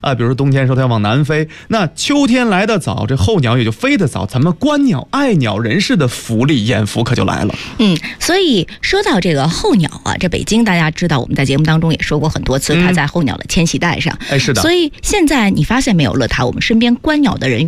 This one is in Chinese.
比如说冬天的时候它要往南飞，那秋天来得早，这候鸟也就飞得早，咱们观鸟爱鸟人士的福利眼福可就来了。 所以说到这个候鸟啊，这北京大家知道，我们在节目当中也说过很多次，它在候鸟的迁徙带上。 是的。 所以现在你发现没有，乐塔，我们身边观鸟的人